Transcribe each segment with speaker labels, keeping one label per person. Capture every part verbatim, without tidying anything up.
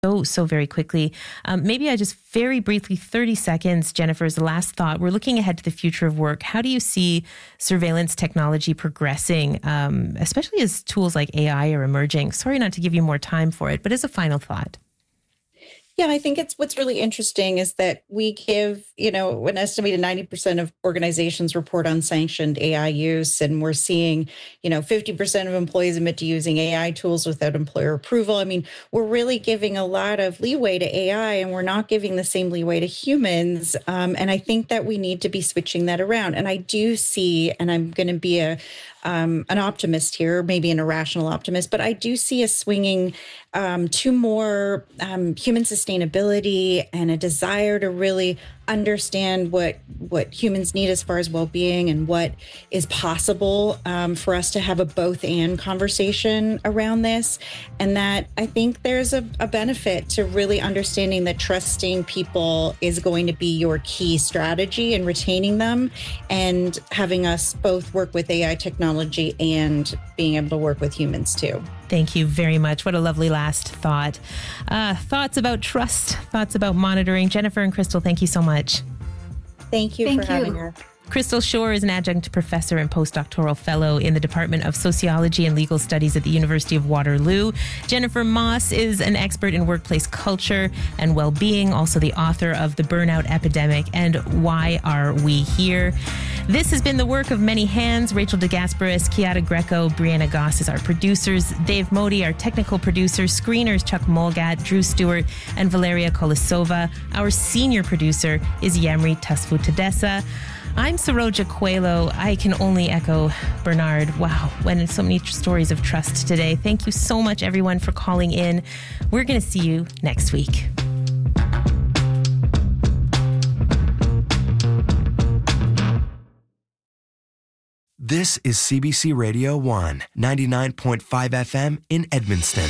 Speaker 1: so, so very quickly. Um, maybe I just very briefly, thirty seconds, Jennifer, as the last thought. We're looking ahead to the future of work. How do you see surveillance technology progressing, um, especially as tools like A I are emerging? Sorry not to give you more time for it, but as a final thought.
Speaker 2: Yeah, I think it's what's really interesting is that we give, you know, an estimated ninety percent of organizations report unsanctioned A I use. And we're seeing, you know, fifty percent of employees admit to using A I tools without employer approval. I mean, we're really giving a lot of leeway to A I and we're not giving the same leeway to humans. Um, and I think that we need to be switching that around. And I do see, and I'm going to be a, Um, an optimist here, maybe an irrational optimist, but I do see us swinging um, to more um, human sustainability and a desire to really understand what what humans need as far as well-being and what is possible um, for us to have a both and conversation around this. And that I think there's a, a benefit to really understanding that trusting people is going to be your key strategy and retaining them, and having us both work with A I technology and being able to work with humans too.
Speaker 1: Thank you very much. What a lovely last thought. Uh, thoughts about trust, thoughts about monitoring. Jennifer and Crystal, thank you so much.
Speaker 2: Thank you
Speaker 3: Thank
Speaker 2: for
Speaker 3: you.
Speaker 2: having us.
Speaker 1: Crystal Shore is an adjunct professor and postdoctoral fellow in the Department of Sociology and Legal Studies at the University of Waterloo. Jennifer Moss is an expert in workplace culture and well-being, also the author of The Burnout Epidemic and Why Are We Here? This has been the work of many hands. Rachel DeGasperis, Kiara Greco, Brianna Goss is our producers, Dave Modi, our technical producer, screeners Chuck Molgat, Drew Stewart, and Valeria Kolosova. Our senior producer is Yamri Tasfu Tadessa. I'm Saroja Coelho. I can only echo Bernard. Wow, when so many tr- stories of trust today. Thank you so much, everyone, for calling in. We're going to see you next week.
Speaker 4: This is C B C Radio one, ninety-nine point five F M in Edmundston.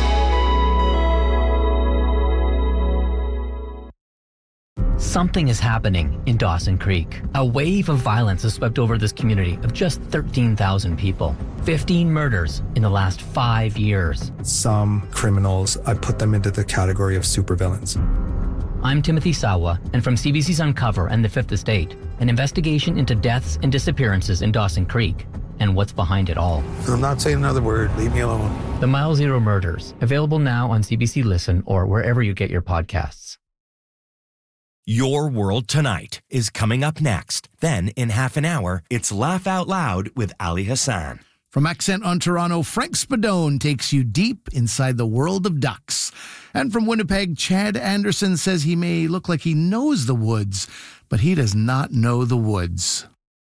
Speaker 5: Something is happening in Dawson Creek. A wave of violence has swept over this community of just thirteen thousand people. fifteen murders in the last five years.
Speaker 6: Some criminals, I put them into the category of supervillains.
Speaker 5: I'm Timothy Sawa, and from C B C's Uncover and The Fifth Estate, an investigation into deaths and disappearances in Dawson Creek and what's behind it all.
Speaker 7: I'm not saying another word. Leave me alone.
Speaker 5: The Mile Zero Murders, available now on C B C Listen or wherever you get your podcasts.
Speaker 4: Your World Tonight is coming up next. Then, in half an hour, it's Laugh Out Loud with Ali Hassan.
Speaker 8: From Accent on Toronto, Frank Spadone takes you deep inside the world of ducks. And from Winnipeg, Chad Anderson says he may look like he knows the woods, but he does not know the woods.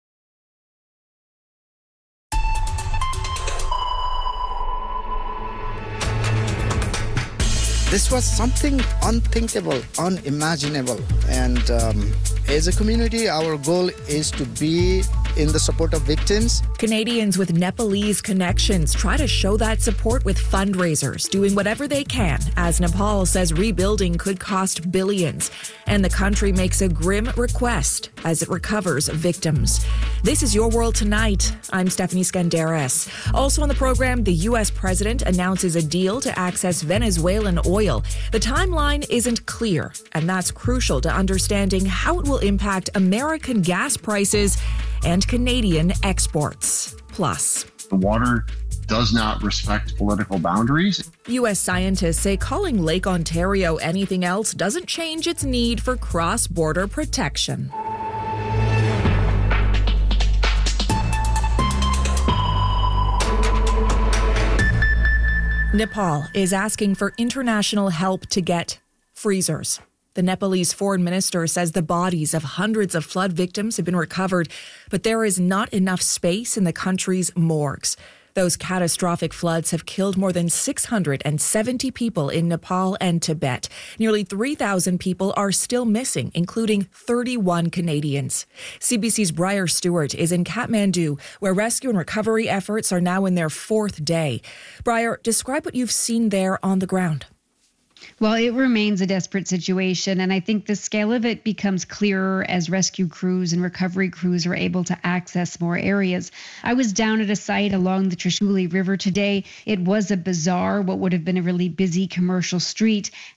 Speaker 9: This was something unthinkable, unimaginable. And um, as a community, our goal is to be in the support of victims.
Speaker 10: Canadians with Nepalese connections try to show that support with fundraisers, doing whatever they can, as Nepal says rebuilding could cost billions. And the country makes a grim request as it recovers victims. This is Your World Tonight. I'm Stephanie Skandaris. Also on the program, the U S president announces a deal to access Venezuelan oil. The timeline isn't clear, and that's crucial to understanding how it will impact American gas prices and Canadian exports. Plus,
Speaker 11: the water does not respect political boundaries.
Speaker 10: U S scientists say calling Lake Ontario anything else doesn't change its need for cross-border protection. Nepal is asking for international help to get freezers. The Nepalese foreign minister says the bodies of hundreds of flood victims have been recovered, but there is not enough space in the country's morgues. Those catastrophic floods have killed more than six hundred seventy people in Nepal and Tibet. Nearly three thousand people are still missing, including thirty-one Canadians. C B C's Briar Stewart is in Kathmandu, where rescue and recovery efforts are now in their fourth day. Briar, describe what you've seen there on the ground.
Speaker 3: Well, it remains a desperate situation, and I think the scale of it becomes clearer as rescue crews and recovery crews are able to access more areas. I was down at a site along the Trishuli River today. It was a bazaar, what would have been a really busy commercial street,